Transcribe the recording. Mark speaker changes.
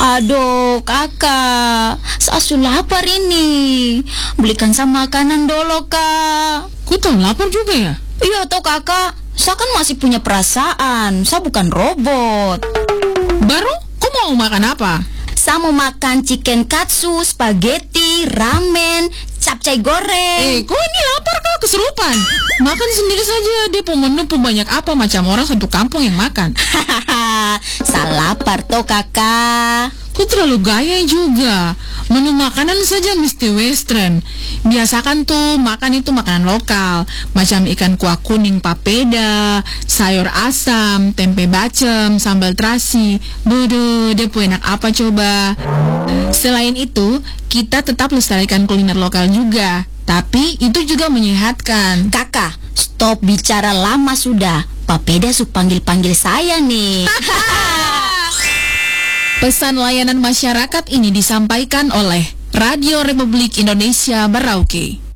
Speaker 1: Aduh, kakak, saya sudah lapar ini. Belikan saya makanan dulu, kak.
Speaker 2: Kau tahu lapar juga ya?
Speaker 1: Iya toh kakak, saya kan masih punya perasaan. Saya bukan robot.
Speaker 2: Baru? Kau mau makan apa?
Speaker 1: Saya mau makan chicken katsu, spaghetti, ramen, capcay goreng.
Speaker 2: Kau ini lapar kah? Kesurupan. Makan sendiri saja. Dia menu banyak apa macam orang satu kampung yang makan.
Speaker 1: Hahaha, saya lapar toh kakak.
Speaker 2: Kau terlalu gaya juga. Menu makanan saja mesti western. Biasakan tuh makan itu makanan lokal, macam ikan kuah kuning papeda, sayur asam, tempe bacem, sambal terasi. Bodoh, dia enak apa coba. Selain itu, kita tetap lestarikan kuliner lokal juga. Tapi itu juga menyehatkan.
Speaker 1: Kakak, stop bicara lama sudah. Papeda panggil-panggil saya nih.
Speaker 2: Pesan layanan masyarakat ini disampaikan oleh Radio Republik Indonesia Merauke.